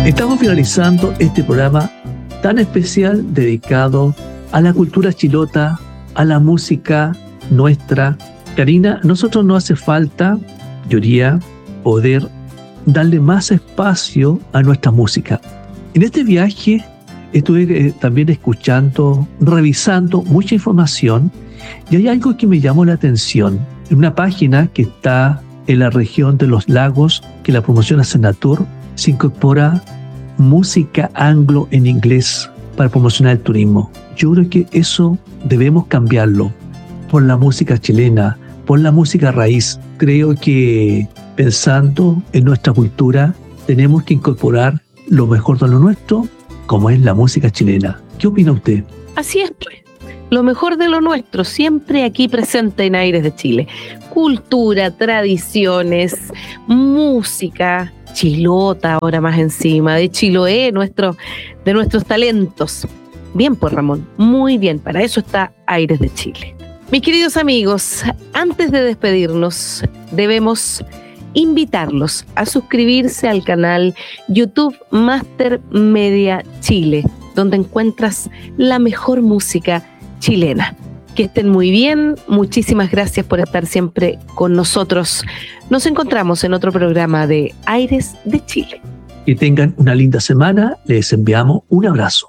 Estamos finalizando este programa tan especial dedicado a la cultura chilota, a la música nuestra. Karina, nosotros nos hace falta, yo diría, poder darle más espacio a nuestra música. En este viaje estuve también escuchando, revisando mucha información y hay algo que me llamó la atención. En una página que está en la región de los lagos, que la promociona Senatur, se incorpora música anglo en inglés para promocionar el turismo. Yo creo que eso debemos cambiarlo por la música chilena, por la música raíz. Creo que pensando en nuestra cultura tenemos que incorporar lo mejor de lo nuestro, como es la música chilena. ¿Qué opina usted? Así es, pues. Lo mejor de lo nuestro, siempre aquí presente en Aires de Chile. Cultura, tradiciones, música, chilota ahora más encima, de Chiloé, de nuestros talentos. Bien, pues Ramón, muy bien, para eso está Aires de Chile. Mis queridos amigos, antes de despedirnos, debemos invitarlos a suscribirse al canal YouTube Master Media Chile, donde encuentras la mejor música chilena. Que estén muy bien, muchísimas gracias por estar siempre con nosotros. Nos encontramos en otro programa de Aires de Chile. Que tengan una linda semana, les enviamos un abrazo.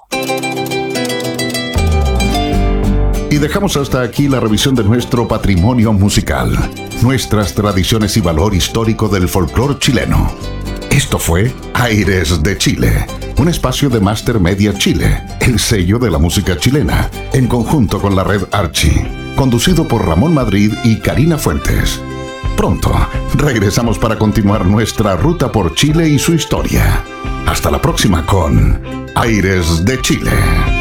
Y dejamos hasta aquí la revisión de nuestro patrimonio musical, nuestras tradiciones y valor histórico del folclore chileno. Esto fue Aires de Chile, un espacio de Master Media Chile, el sello de la música chilena, en conjunto con la red Archie, conducido por Ramón Madrid y Karina Fuentes. Pronto regresamos para continuar nuestra ruta por Chile y su historia. Hasta la próxima con Aires de Chile.